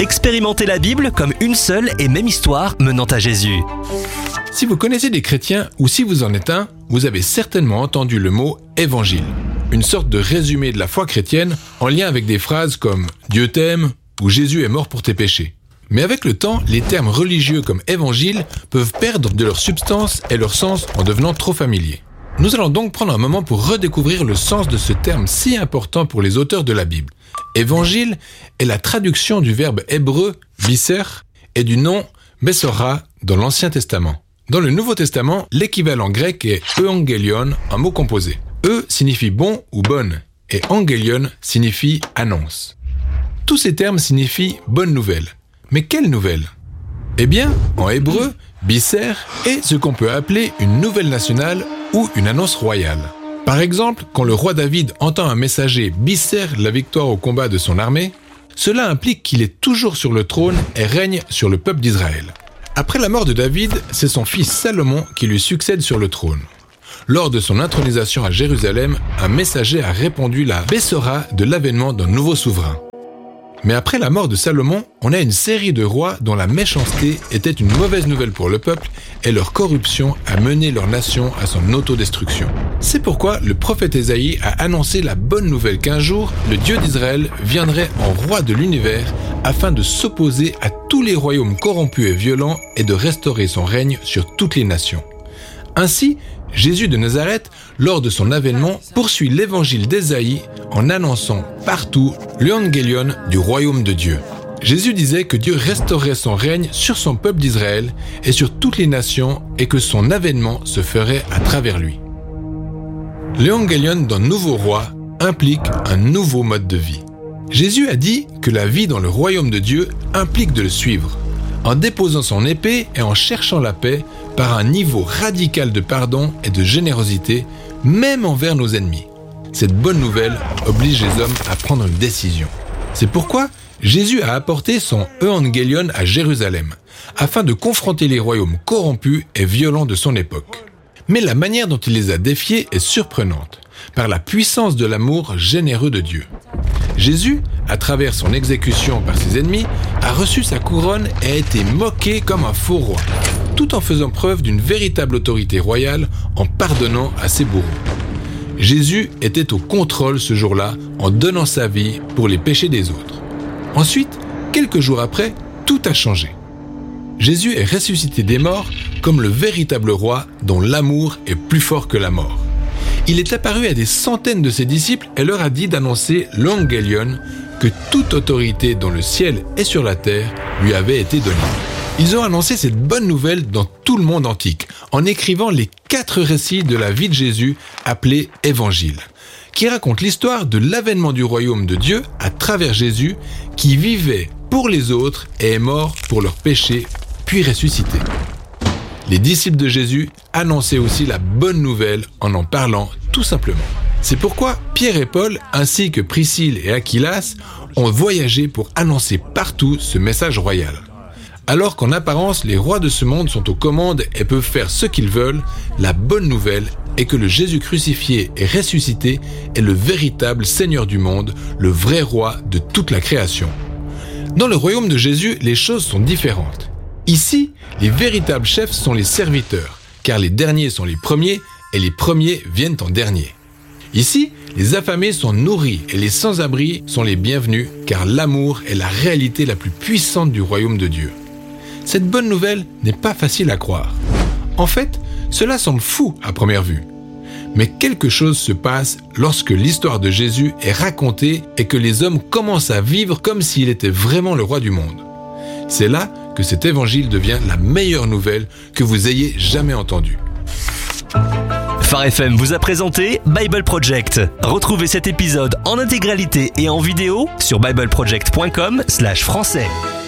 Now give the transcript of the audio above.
Expérimentez la Bible comme une seule et même histoire menant à Jésus. Si vous connaissez des chrétiens ou si vous en êtes un, vous avez certainement entendu le mot « évangile », une sorte de résumé de la foi chrétienne en lien avec des phrases comme « Dieu t'aime » ou « Jésus est mort pour tes péchés ». Mais avec le temps, les termes religieux comme « évangile » peuvent perdre de leur substance et leur sens en devenant trop familiers. Nous allons donc prendre un moment pour redécouvrir le sens de ce terme si important pour les auteurs de la Bible. Évangile est la traduction du verbe hébreu « biser » et du nom « Besora » dans l'Ancien Testament. Dans le Nouveau Testament, l'équivalent grec est « euangelion », un mot composé. « E » signifie « bon » ou « bonne » et « angelion » signifie « annonce ». Tous ces termes signifient « bonne nouvelle ». Mais quelle nouvelle ? Eh bien, en hébreu, « biser » est ce qu'on peut appeler une nouvelle nationale ou une annonce royale. Par exemple, quand le roi David entend un messager biser la victoire au combat de son armée, cela implique qu'il est toujours sur le trône et règne sur le peuple d'Israël. Après la mort de David, c'est son fils Salomon qui lui succède sur le trône. Lors de son intronisation à Jérusalem, un messager a répandu la Bessora de l'avènement d'un nouveau souverain. Mais après la mort de Salomon, on a une série de rois dont la méchanceté était une mauvaise nouvelle pour le peuple et leur corruption a mené leur nation à son autodestruction. C'est pourquoi le prophète Ésaïe a annoncé la bonne nouvelle qu'un jour, le Dieu d'Israël viendrait en roi de l'univers afin de s'opposer à tous les royaumes corrompus et violents et de restaurer son règne sur toutes les nations. Ainsi, Jésus de Nazareth, lors de son avènement, poursuit l'évangile d'Ésaïe en annonçant partout l'Evangelion du royaume de Dieu. Jésus disait que Dieu restaurerait son règne sur son peuple d'Israël et sur toutes les nations et que son avènement se ferait à travers lui. L'Evangelion d'un nouveau roi implique un nouveau mode de vie. Jésus a dit que la vie dans le royaume de Dieu implique de le suivre, en déposant son épée et en cherchant la paix par un niveau radical de pardon et de générosité, même envers nos ennemis. Cette bonne nouvelle oblige les hommes à prendre une décision. C'est pourquoi Jésus a apporté son Evangelion à Jérusalem, afin de confronter les royaumes corrompus et violents de son époque. Mais la manière dont il les a défiés est surprenante, par la puissance de l'amour généreux de Dieu. Jésus, à travers son exécution par ses ennemis, a reçu sa couronne et a été moqué comme un faux roi, tout en faisant preuve d'une véritable autorité royale en pardonnant à ses bourreaux. Jésus était au contrôle ce jour-là en donnant sa vie pour les péchés des autres. Ensuite, quelques jours après, tout a changé. Jésus est ressuscité des morts comme le véritable roi dont l'amour est plus fort que la mort. Il est apparu à des centaines de ses disciples et leur a dit d'annoncer l'Evangelion, que toute autorité dans le ciel et sur la terre lui avait été donnée. Ils ont annoncé cette bonne nouvelle dans tout le monde antique, en écrivant les 4 récits de la vie de Jésus appelés Évangiles, qui racontent l'histoire de l'avènement du royaume de Dieu à travers Jésus, qui vivait pour les autres et est mort pour leurs péchés, puis ressuscité. Les disciples de Jésus annonçaient aussi la bonne nouvelle en parlant tout simplement. C'est pourquoi Pierre et Paul, ainsi que Priscille et Aquilas, ont voyagé pour annoncer partout ce message royal. Alors qu'en apparence, les rois de ce monde sont aux commandes et peuvent faire ce qu'ils veulent, la bonne nouvelle est que le Jésus crucifié et ressuscité est le véritable Seigneur du monde, le vrai roi de toute la création. Dans le royaume de Jésus, les choses sont différentes. Ici, les véritables chefs sont les serviteurs, car les derniers sont les premiers et les premiers viennent en dernier. Ici, les affamés sont nourris et les sans-abri sont les bienvenus, car l'amour est la réalité la plus puissante du royaume de Dieu. Cette bonne nouvelle n'est pas facile à croire. En fait, cela semble fou à première vue. Mais quelque chose se passe lorsque l'histoire de Jésus est racontée et que les hommes commencent à vivre comme s'il était vraiment le roi du monde. C'est là que cet évangile devient la meilleure nouvelle que vous ayez jamais entendue. Phare FM vous a présenté Bible Project. Retrouvez cet épisode en intégralité et en vidéo sur bibleproject.com/français.